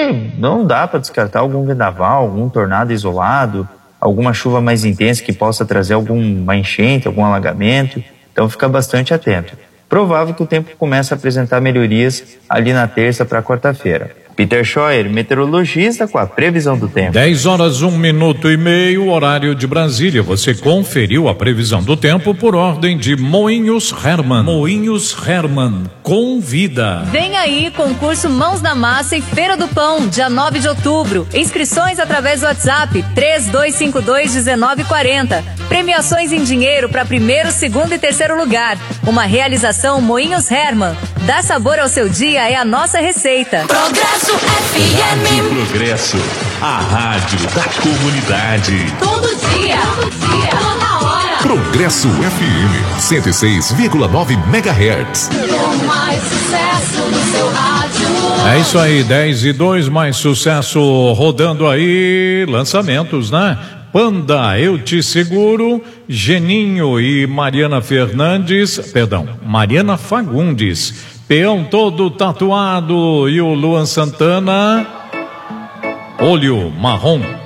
não dá para descartar algum vendaval, algum tornado isolado, alguma chuva mais intensa que possa trazer alguma enchente, algum alagamento. Então fica bastante atento. Provável que o tempo comece a apresentar melhorias ali na terça para quarta-feira. Peter Scheuer, meteorologista, com a previsão do tempo. 10h01:30, horário de Brasília. Você conferiu a previsão do tempo por ordem de Moinhos Hermann. Moinhos Hermann, convida. Vem aí, concurso Mãos na Massa e Feira do Pão, dia 9 de outubro. Inscrições através do WhatsApp 3252-1940. Premiações em dinheiro para primeiro, segundo e terceiro lugar. Uma realização Moinhos Hermann. Dá sabor ao seu dia é a nossa receita. Progresso FM. Rádio Progresso, a rádio da comunidade. Todo dia, toda hora. Progresso FM 106,9 MHz. Com mais sucesso no seu rádio. É isso aí, 10:02, mais sucesso rodando aí, lançamentos, né? Panda, Eu Te Seguro, Geninho e Mariana Fagundes, Peão Todo Tatuado e o Luan Santana, Olho Marrom.